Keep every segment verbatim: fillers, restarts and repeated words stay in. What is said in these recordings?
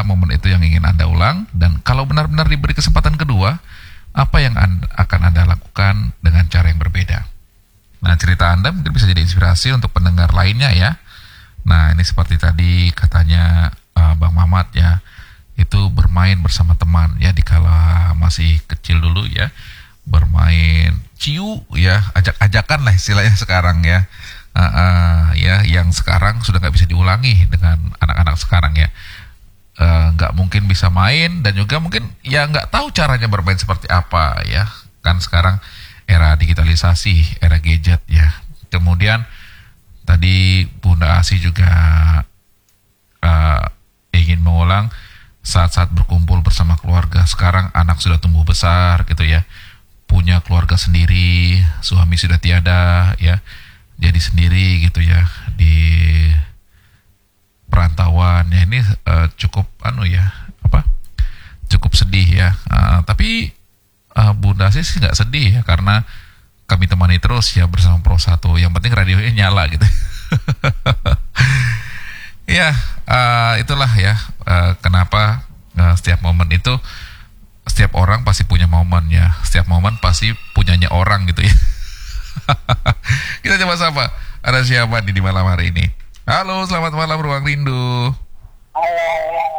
momen itu yang ingin Anda ulang? Dan kalau benar-benar diberi kesempatan kedua, apa yang anda, akan Anda lakukan dengan cara yang berbeda? Nah, cerita Anda mungkin bisa jadi inspirasi untuk pendengar lainnya ya. Nah, ini seperti tadi katanya uh, Bang Mamat ya, itu bermain bersama teman ya dikala masih kecil dulu ya, bermain ciu ya, ajak-ajakan lah istilahnya sekarang ya. Uh, uh, ya yang sekarang sudah nggak bisa diulangi dengan anak-anak sekarang ya. Nggak uh, mungkin bisa main dan juga mungkin ya nggak tahu caranya bermain seperti apa ya, kan sekarang era digitalisasi, era gadget ya. Kemudian tadi Bunda Asi juga uh, ingin mengulang saat-saat berkumpul bersama keluarga. Sekarang anak sudah tumbuh besar gitu ya, punya keluarga sendiri, suami sudah tiada ya, jadi sendiri gitu ya di perantauan ya. Ini uh, cukup anu ya apa cukup sedih ya, uh, tapi uh, Bunda sih nggak sedih ya, karena kami temani terus ya bersama Pro satu. Yang penting radionya nyala gitu. Ya uh, itulah ya uh, kenapa uh, setiap momen itu, setiap orang pasti punya momen ya, setiap momen pasti punyanya orang gitu ya. Kita coba sapa, ada siapa nih di malam hari ini? Halo, selamat malam Ruang Rindu. Halo.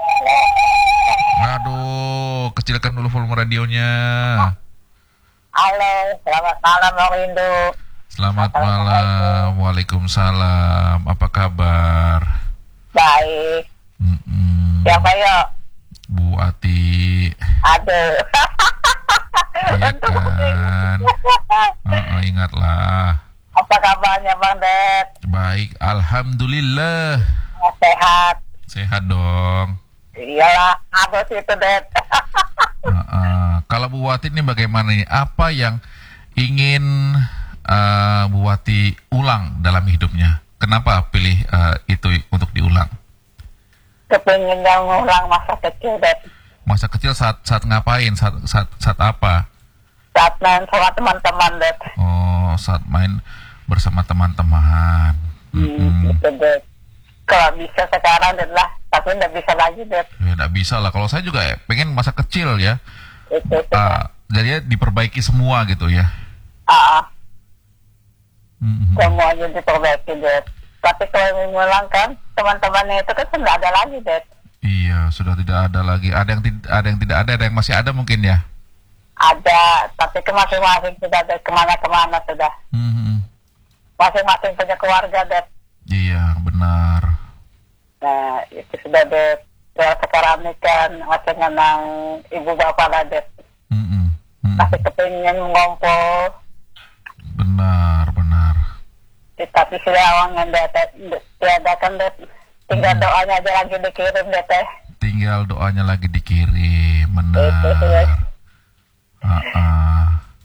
Aduh, kecilkan dulu volume radionya. Halo, selamat malam Ruang Rindu. Selamat malam, waalaikumsalam. Apa kabar? Baik. Mm-mm. Siapa yuk? Bu Ati. Aduh. Iya kan. Uh-uh, ingatlah. Apa kabarnya Bang Det? Baik, alhamdulillah. Sehat. Sehat dong. Iyalah, harus itu Det. Uh-uh. Kalau Bu Wati ini bagaimana nih? Apa yang ingin uh, Bu Wati ulang dalam hidupnya? Kenapa pilih uh, itu untuk diulang? Kepingin yang ngulang masa kecil Det. Masa kecil saat saat ngapain? Saat saat, saat apa? Saat main sama teman-teman Det. Oh, saat main bersama teman-teman. Hmm, Mm-hmm. gitu Det. Kalau bisa sekarang Det lah, tapi nggak bisa lagi Det. Ya, nggak bisa lah. Kalau saya juga ya, pengen masa kecil ya. Itu Uh, jadi diperbaiki semua gitu ya. Ah, Mm-hmm. semuanya diperbaiki Det. Tapi kalau ngulang kan, teman-temannya itu kan nggak ada lagi Det. Iya, sudah tidak ada lagi. Ada yang tidak ada yang tidak ada, ada yang masih ada mungkin ya. Ada, tapi ke masing-masing sudah ada kemana-kemana sudah. Mm-hmm. Masing-masing punya keluarga, Det. Iya, benar. Nah, itu sudah, Det. Ya, sekarang ini kan masih ngenang ibu bapak lah, Det. Mm-hmm. Mm-hmm. Masih kepingin ngumpul. Benar, benar. Tapi sudah awangnya, Det. Tiadakan, Det. Tinggal Mm-hmm. doanya aja lagi dikirim, Det. Tinggal doanya lagi dikirim, benar. Itu, Det. Uh-uh.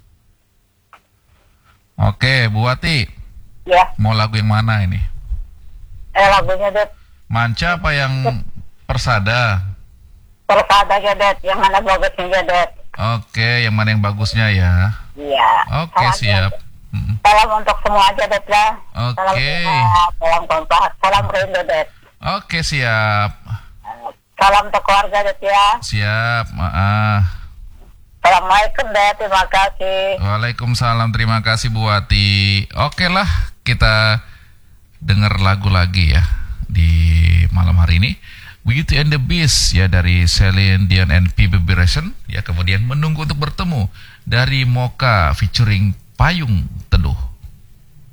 Oke, Bu Wati. Ya, Mau lagu yang mana ini? eh lagunya, Det. Manca apa yang Persada? Persada ya, Det. Yang mana bagusnya, Det. Oke, yang mana yang bagusnya ya? Iya. Oke, Salam, siap. Det. Mm. Salam untuk semua aja, Det. Ya. Salam Oke. sehat, salam kompak, salam rindu, Det. Oke, siap. Salam untuk keluarga, Det, ya. Siap, maaf. Assalamualaikum, Det. Terima kasih. Waalaikumsalam, terima kasih Bu Wati. Oke lah, kita dengar lagu lagi ya di malam hari ini. Beauty and the Beast ya dari Celine Dion and P. Vibration ya. Kemudian Menunggu untuk Bertemu dari Mocha featuring Payung Teduh.